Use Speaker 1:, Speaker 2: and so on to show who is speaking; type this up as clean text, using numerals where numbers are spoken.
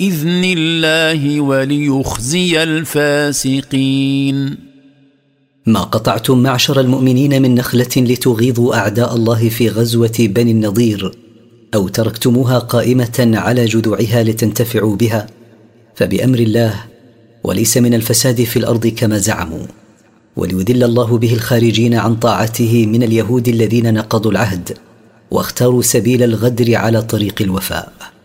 Speaker 1: بإذن الله وليخزي الفاسقين.
Speaker 2: ما قطعتم معشر المؤمنين من نخلة لتغيظوا أعداء الله في غزوة بني النضير، أو تركتموها قائمة على جذوعها لتنتفعوا بها، فبأمر الله وليس من الفساد في الأرض كما زعموا، وليذل الله به الخارجين عن طاعته من اليهود الذين نقضوا العهد واختاروا سبيل الغدر على طريق الوفاء.